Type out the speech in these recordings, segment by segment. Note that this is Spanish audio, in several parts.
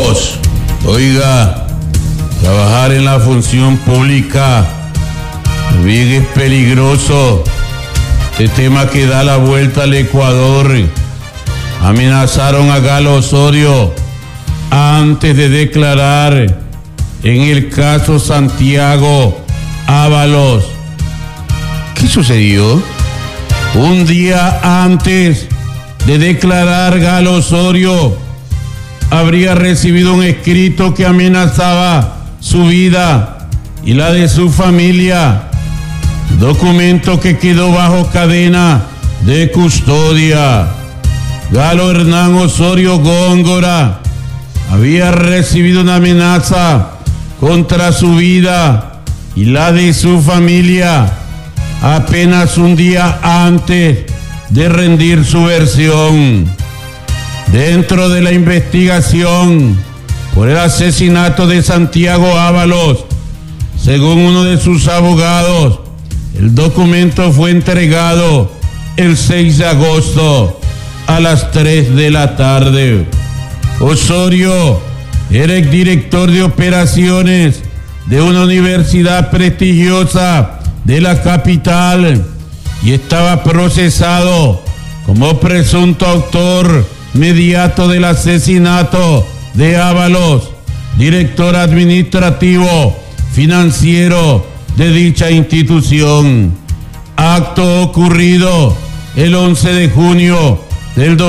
Ábalos, oiga, trabajar en la función pública bien es peligroso. Este tema que da la vuelta al Ecuador. Amenazaron a Galo Osorio antes de declarar en el caso Santiago Ábalos. ¿Qué sucedió? Un día antes de declarar, Galo Osorio habría recibido un escrito que amenazaba su vida y la de su familia. Documento que quedó bajo cadena de custodia. Galo Hernán Osorio Góngora había recibido una amenaza contra su vida y la de su familia apenas un día antes de rendir su versión. Dentro de la investigación por el asesinato de Santiago Ábalos, según uno de sus abogados, el documento fue entregado el 6 de agosto a las 3 de la tarde. Osorio era exdirector de operaciones de una universidad prestigiosa de la capital y estaba procesado como presunto autor mediato del asesinato de Ábalos, director administrativo financiero de dicha institución. Acto ocurrido el 11 de junio del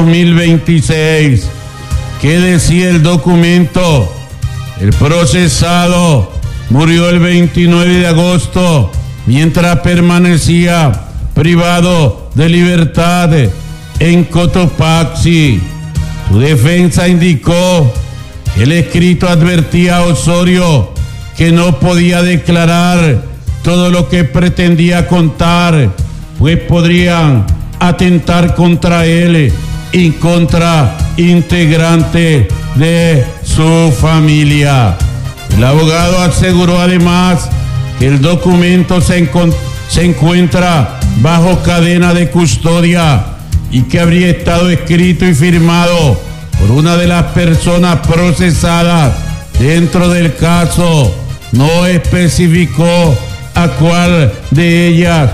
2026. ¿Qué decía el documento? El procesado murió el 29 de agosto mientras permanecía privado de libertad en Cotopaxi. Su defensa indicó que el escrito advertía a Osorio que no podía declarar todo lo que pretendía contar, pues podrían atentar contra él y contra integrantes de su familia. El abogado aseguró además que el documento se encuentra bajo cadena de custodia y que habría estado escrito y firmado por una de las personas procesadas dentro del caso. No especificó a cuál de ellas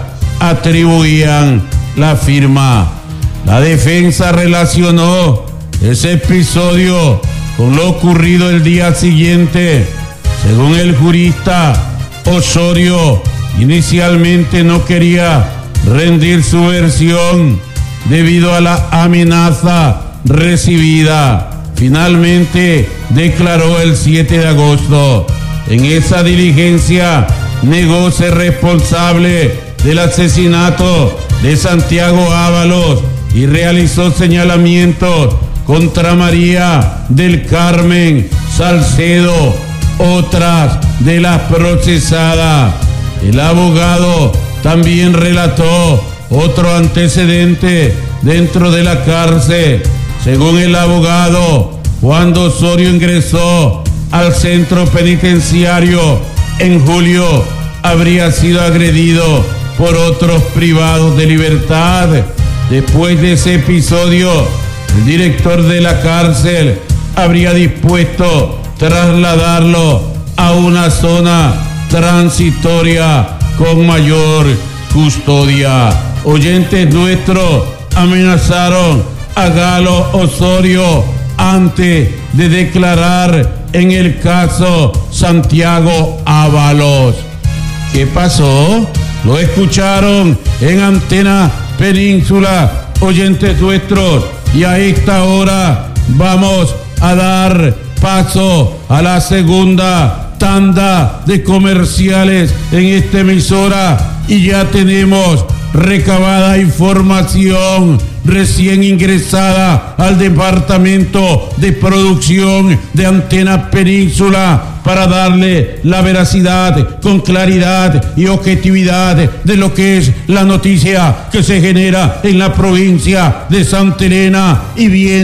atribuían la firma. La defensa relacionó ese episodio con lo ocurrido el día siguiente. Según el jurista, Osorio inicialmente no quería rendir su versión debido a la amenaza recibida. Finalmente declaró el 7 de agosto. En esa diligencia negó ser responsable del asesinato de Santiago Ábalos y realizó señalamientos contra María del Carmen Salcedo, otras de las procesadas. El abogado también relató otro antecedente dentro de la cárcel. Según el abogado, cuando Osorio ingresó al centro penitenciario en julio, habría sido agredido por otros privados de libertad. Después de ese episodio, el director de la cárcel habría dispuesto trasladarlo a una zona transitoria con mayor custodia. Oyentes nuestros amenazaron a Galo Osorio antes de declarar en el caso Santiago Ábalos. ¿Qué pasó? Lo escucharon en Antena Península, oyentes nuestros, y a esta hora vamos a dar paso a la segunda tanda de comerciales en esta emisora y ya tenemos recabada información recién ingresada al departamento de producción de Antena Península para darle la veracidad con claridad y objetividad de lo que es la noticia que se genera en la provincia de Santa Elena y bien